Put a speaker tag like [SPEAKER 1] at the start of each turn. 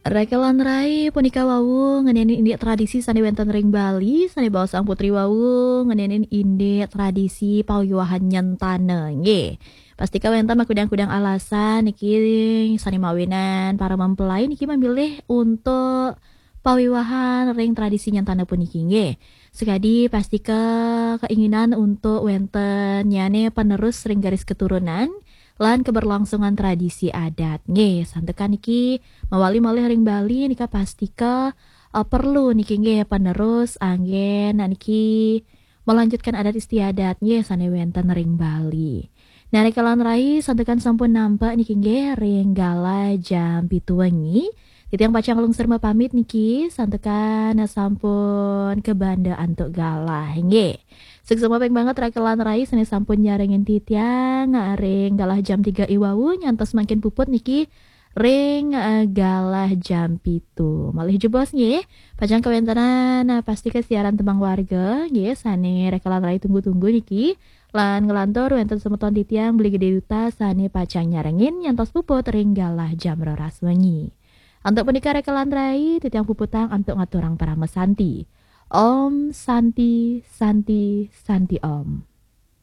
[SPEAKER 1] Rekelan rai punika wau ngenenin indi tradisi sane wenten ring Bali sane bawa sang putri wau ngenenin indi tradisi pawiwahan nyentane nggih. Pastika wenten kudang-kudang alasan niki sane mawinan para mempelai niki memilih untuk pawiwahan ring tradisi nyentane puniki nggih. Sekadi pastika keinginan untuk wenten nyane penerus ring garis keturunan lan keberlangsungan tradisi adat. Nggih, santekan niki mawali malih ring Bali nika pastika perlu niki nggih penerus anggen niki melanjutkan adat istiadat nggih sane wenten ring Bali. Nah, rekalan rai santekan sampun nampak niki nggih ring gala jam 7 wengi. Titiang pacang lungser pamit niki santekan sampun ke banda antuk galah nggih. Sukses peng banget rekalan rai sene sampun nyaringin titiang ring galah jam 3 iwawu nyantos makin puput niki ring galah jam pitu. Malih jebos nggih. Pajang kawentanan pasti ke siaran tembang warga nggih sane rekalan rai tunggu-tunggu niki. Lan ngelantur wenten semeton titiang beli gede duta sane pacang nyarengin nyantos puput ring galah jam roras wengi. Untuk penikah rekalan rai titiang puputang untuk ngaturang para mesanti. Om Santi Santi Santi Om.